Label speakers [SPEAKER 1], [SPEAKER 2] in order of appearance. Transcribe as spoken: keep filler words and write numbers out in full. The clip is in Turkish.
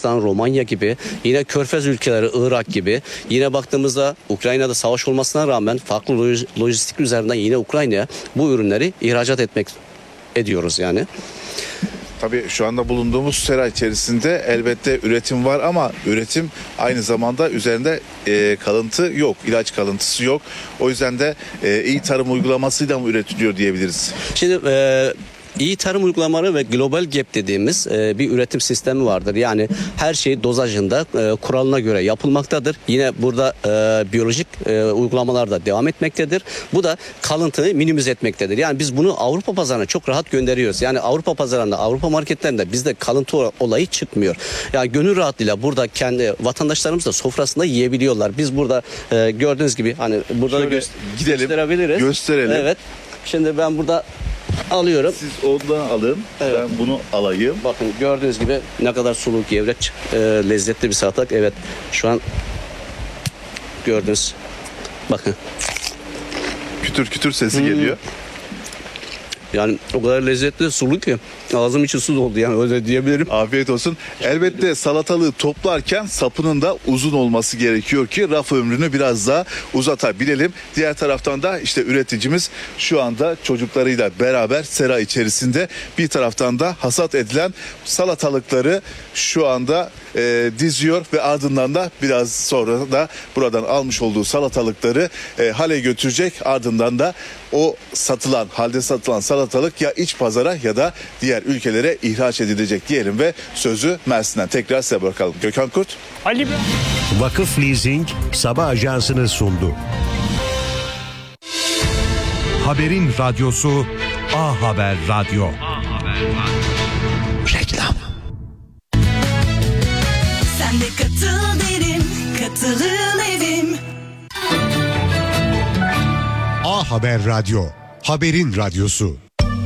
[SPEAKER 1] Bulgaristan, Romanya gibi, yine Körfez ülkeleri, Irak gibi, yine baktığımızda Ukrayna'da savaş olmasına rağmen farklı loj- lojistik üzerinden yine Ukrayna'ya bu ürünleri ihracat etmek ediyoruz yani.
[SPEAKER 2] Tabii şu anda bulunduğumuz sera içerisinde elbette üretim var ama üretim aynı zamanda üzerinde e, kalıntı yok, ilaç kalıntısı yok. O yüzden de e, iyi tarım uygulamasıyla mı üretiliyor diyebiliriz?
[SPEAKER 1] Şimdi e, iyi tarım uygulamaları ve global gap dediğimiz e, bir üretim sistemi vardır. Yani her şey dozajında e, kuralına göre yapılmaktadır. Yine burada e, biyolojik e, uygulamalar da devam etmektedir. Bu da kalıntıyı minimize etmektedir. Yani biz bunu Avrupa pazarına çok rahat gönderiyoruz. Yani Avrupa pazarında, Avrupa marketlerinde bizde kalıntı olayı çıkmıyor. Yani gönül rahatlığıyla burada kendi vatandaşlarımız da sofrasında yiyebiliyorlar. Biz burada e, gördüğünüz gibi hani burada da gö-
[SPEAKER 2] gidelim,
[SPEAKER 1] gösterebiliriz.
[SPEAKER 2] gösterelim.
[SPEAKER 1] Evet. Şimdi ben burada alıyorum.
[SPEAKER 2] Siz ondan alın,
[SPEAKER 1] Evet.
[SPEAKER 2] ben bunu alayım.
[SPEAKER 1] Bakın gördüğünüz gibi ne kadar sulu, gevrek, e, lezzetli bir salatalık. Evet, şu an gördünüz. Bakın.
[SPEAKER 2] Kütür kütür sesi hmm. geliyor.
[SPEAKER 1] Yani o kadar lezzetli, sulu ki ağzım içi su doldu yani, öyle diyebilirim.
[SPEAKER 2] Afiyet olsun. Elbette salatalığı toplarken sapının da uzun olması gerekiyor ki raf ömrünü biraz daha uzatabilelim. Diğer taraftan da işte üreticimiz şu anda çocuklarıyla beraber sera içerisinde, bir taraftan da hasat edilen salatalıkları şu anda e, diziyor ve ardından da biraz sonra da buradan almış olduğu salatalıkları e, hale götürecek. Ardından da o satılan, halde satılan salatalık ya iç pazara ya da diğer ülkelere ihraç edilecek diyelim ve sözü Mersin'den tekrar size bırakalım. Gökhan Kurt.
[SPEAKER 3] Ali
[SPEAKER 4] Vakıf Leasing sabah ajansını sundu.
[SPEAKER 5] Haberin radyosu A Haber Radyo. A Haber Radyo.
[SPEAKER 4] Reklam.
[SPEAKER 6] Sen de katıl derim, katılın evim.
[SPEAKER 4] A Haber Radyo. Haberin radyosu.